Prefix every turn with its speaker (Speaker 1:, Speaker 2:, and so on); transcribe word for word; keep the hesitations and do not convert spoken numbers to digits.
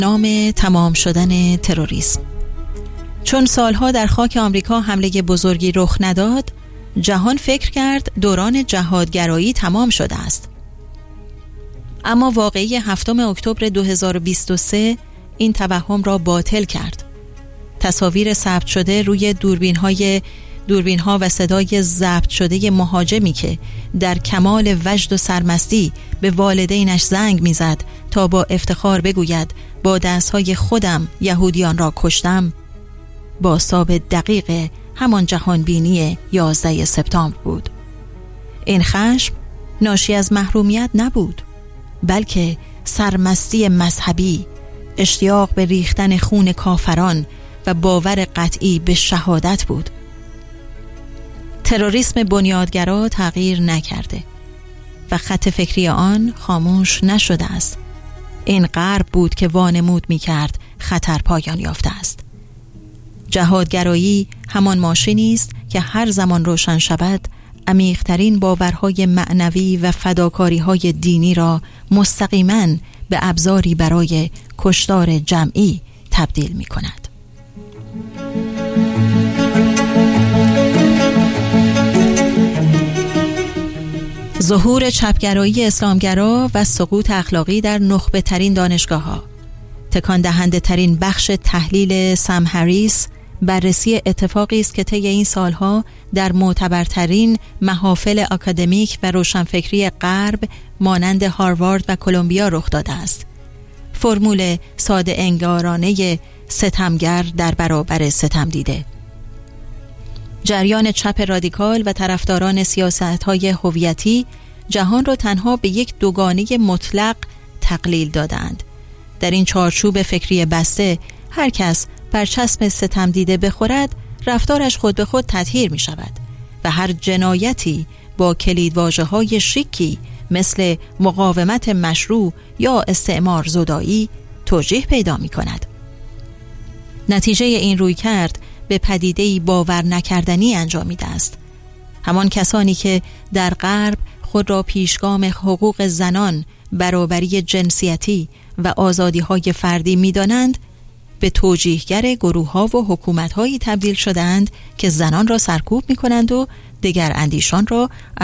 Speaker 1: نام تمام شدن تروریسم. چون سالها در خاک آمریکا حمله بزرگی رخ نداد، جهان فکر کرد دوران جهادگرایی تمام شده است. اما واقعه هفتم اکتبر دو هزار و بیست و سه این توهم را باطل کرد. تصاویر ثبت شده روی دوربین‌های دوربین‌ها و صدای ضبط شده مهاجمی که در کمال وجد و سرمستی به والدینش زنگ می‌زد تا با افتخار بگوید با دست‌های خودم یهودیان را کشتم، بازتاب دقیق همان جهانبینی یازده سپتامبر بود. این خشم ناشی از محرومیت نبود، بلکه سرمستی مذهبی، اشتیاق به ریختن خون کافران و باور قطعی به شهادت بود. تروریسم بنیادگرا تغییر نکرده و خط فکری آن خاموش نشده است. این غرب بود که وانمود می کرد خطر پایان یافته است. جهادگرایی همان ماشینی است که هر زمان روشن شود عمیق‌ترین باورهای معنوی و فداکاری‌های دینی را مستقیماً به ابزاری برای کشتار جمعی تبدیل می‌کند. ظهور چپگرایی اسلامگرا و سقوط اخلاقی در نخبه ترین دانشگاه‌ها. تکان دهنده ترین بخش تحلیل سم هریس بررسی اتفاقی است که طی این سالها در معتبرترین محافل آکادمیک و روشنفکری غرب مانند هاروارد و کلمبیا رخ داده است. فرمول ساده انگارانه ستمگر در برابر ستم دیده. جریان چپ رادیکال و طرفداران سیاست‌های هویتی جهان را تنها به یک دوگانه مطلق تقلیل دادند. در این چارچوب فکری بسته هر کس برچسب ستم دیده بخورد، رفتارش خود به خود تطهیر می شود و هر جنایتی با کلیدواژه‌های شیکی مثل مقاومت مشروع یا استعمار زدایی توجیه پیدا می کند. نتیجه این رویکرد به پدیده‌ای باور نکردنی انجامیده است. همان کسانی که در غرب خود را پیشگام حقوق زنان، برابری جنسیتی و آزادی‌های فردی می‌دانند، به توجیهگر گروه‌ها و حکومت‌هایی تبدیل شدند که زنان را سرکوب می‌کنند و دگر اندیشان را